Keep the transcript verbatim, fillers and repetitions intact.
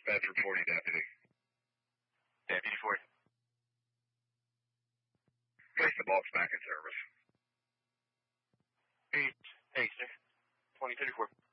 Bedford forty deputy. Deputy forty. Place the box back in service. Eight, eight, sir. twenty thirty-four.